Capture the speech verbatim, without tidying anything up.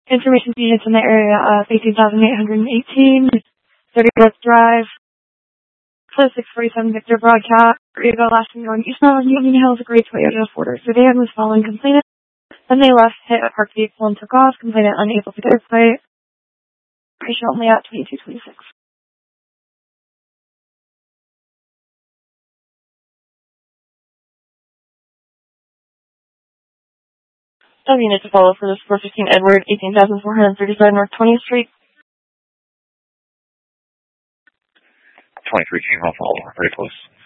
Information units in the area of eighteen thousand eight hundred eighteen, thirty West Drive, plus six forty-seven Victor broadcast, Rigo lasting going east on Union Hills, agreed to Toyota Ford sedan was following complainant. Then they left, hit a parked vehicle and took off, complainant unable to get their site. Patient only at twenty-two twenty-six. Of unit to follow for this four fifteen Edward, eighteen thousand four hundred thirty-five North twentieth Street. twenty-three, I'll follow. Very close.